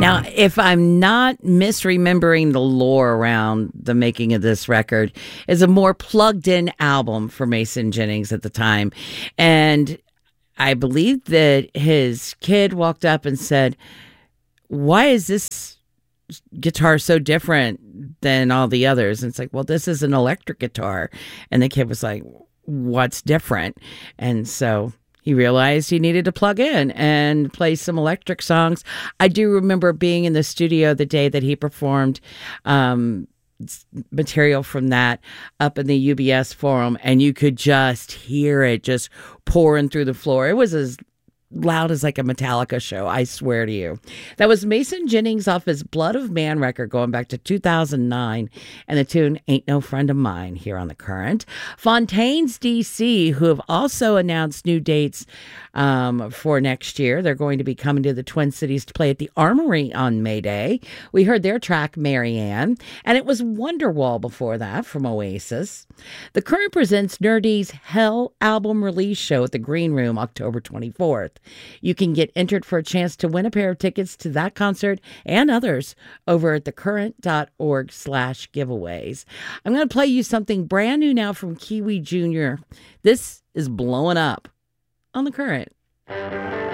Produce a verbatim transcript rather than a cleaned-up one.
Now, if I'm not misremembering the lore around the making of this record, is a more plugged in album for Mason Jennings at the time. And I believe that his kid walked up and said, "Why is this guitar so different than all the others?" And it's like, "Well, this is an electric guitar." And the kid was like, "What's different?" And so he realized he needed to plug in and play some electric songs. I do remember being in the studio the day that he performed um, material from that up in the U B S Forum, and you could just hear it just pouring through the floor. It was as loud as like a Metallica show, I swear to you. That was Mason Jennings off his Blood of Man record going back to two thousand nine, and the tune Ain't No Friend of Mine here on The Current. Fontaines D C, who have also announced new dates um, for next year. They're going to be coming to the Twin Cities to play at the Armory on May Day. We heard their track Marianne, and it was Wonderwall before that from Oasis. The Current presents Nerdy's Hell album release show at the Green Room October twenty-fourth. You can get entered for a chance to win a pair of tickets to that concert and others over at thecurrent.org slash giveaways. I'm going to play you something brand new now from Kiwi Junior This is Blowing Up on The Current.